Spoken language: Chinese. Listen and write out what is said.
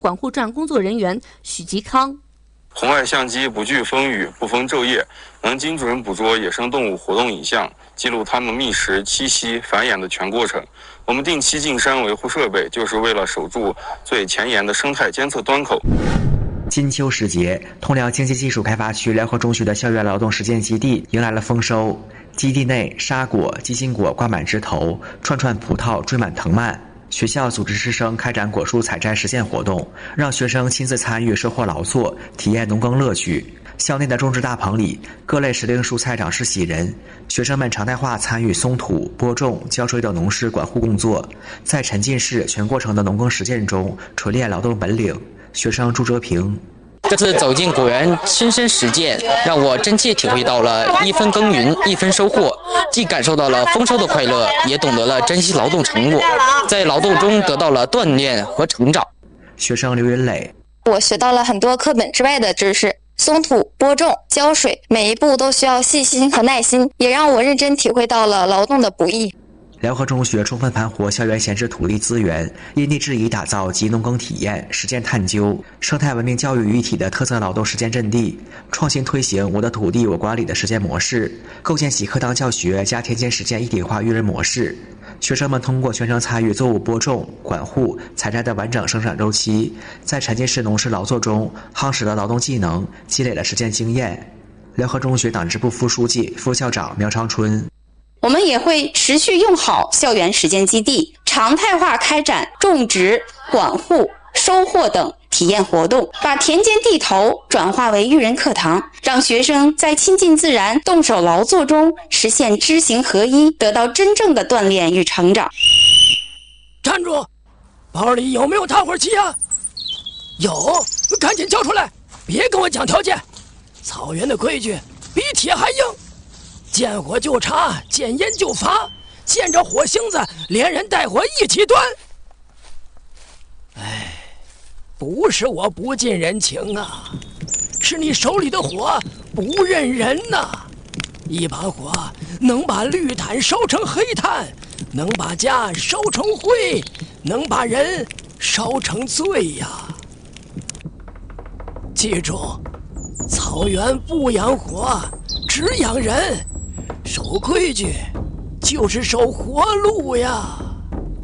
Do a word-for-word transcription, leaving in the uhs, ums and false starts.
管护站工作人员许吉康。 红外相机不惧风雨，不分昼夜，能精准捕捉野生动物活动影像，记录它们觅食、栖息、繁衍的全过程。我们定期进山维护设备，就是为了守住最前沿的生态监测端口。 金秋时节，通辽经济技术开发区辽河中学的校园劳动实践基地迎来了丰收。基地内沙果、鸡心果挂满枝头，串串葡萄缀满藤蔓。学校组织师生开展果树采摘实践活动，让学生亲自参与收获劳作，体验农耕乐趣。校内的种植大棚里，各类时令蔬菜长势喜人，学生们常态化参与松土、播种、浇水等农事管护工作，在沉浸式全过程的农耕实践中锤炼劳动本领。学生朱哲平。 这次走进果园亲身实践，让我真切体会到了一分耕耘一分收获，既感受到了丰收的快乐，也懂得了珍惜劳动成果，在劳动中得到了锻炼和成长。 学生刘云磊， 我学到了很多课本之外的知识，松土、播种、浇水，每一步都需要细心和耐心，也让我认真体会到了劳动的不易。 辽河中学充分盘活校园闲置土地资源，因地制宜打造集农耕体验、实践探究、生态文明教育于一体的特色劳动实践阵地，创新推行我的土地我管理的实践模式，构建起课堂教学加田间实践一体化育人模式。学生们通过全程参与作物播种、管护、采摘的完整生产周期，在沉浸式农事劳作中夯实了劳动技能，积累了实践经验。辽河中学党支部副书记、副校长苗长春。 我们也会持续用好校园实践基地，常态化开展种植、管护、收获等体验活动，把田间地头转化为育人课堂，让学生在亲近自然、动手劳作中实现知行合一，得到真正的锻炼与成长。 站住！包里有没有打火机啊？有，赶紧交出来！别跟我讲条件。草原的规矩比铁还硬。见火就查，见烟就罚，见着火星子连人带火一起端。哎，不是我不近人情啊，是你手里的火不认人呐。一把火能把绿炭烧成黑炭，能把家烧成灰，能把人烧成罪呀。记住，草原不养火，只养人。守规矩就是守活路呀。